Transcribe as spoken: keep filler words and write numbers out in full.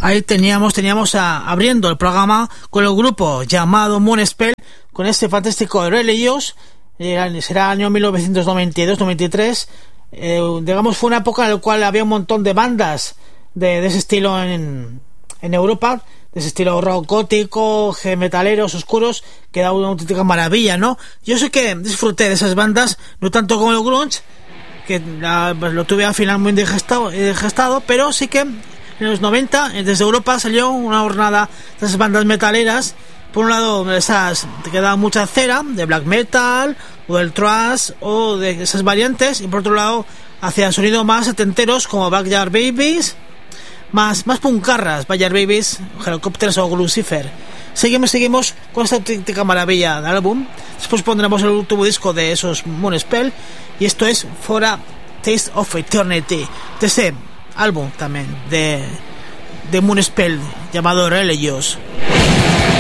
Ahí teníamos, teníamos a, abriendo el programa con el grupo llamado Moonspell, con este fantástico Religious. Eh, será el año mil novecientos noventa y dos noventa y tres. Eh, digamos, fue una época en la cual había un montón de bandas de, de ese estilo en, en Europa, de ese estilo rock gótico, heavy metaleros oscuros, que da una auténtica maravilla, ¿no? Yo sé que disfruté de esas bandas, no tanto como el grunge, que la, pues, lo tuve al final muy indigestado, indigestado, pero sí que en los noventa desde Europa salió una jornada de esas bandas metaleras. Por un lado, esas te quedaba mucha cera de black metal o del thrash o de esas variantes, y por otro lado hacia sonido más setenteros como Backyard Babies, más más puncarras, Backyard Babies, Helicopters o Lucifer. Seguimos, seguimos con esta auténtica maravilla de álbum. Después pondremos el último disco de esos Moonspell, y esto es For a Taste of Eternity, de ese álbum también de, de Moonspell llamado Religious.